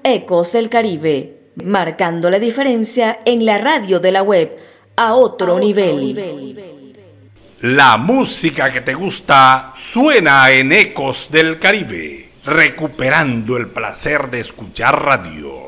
Ecos del Caribe, marcando la diferencia en la radio de la web a otro nivel. La música que te gusta suena en Ecos del Caribe, recuperando el placer de escuchar radio.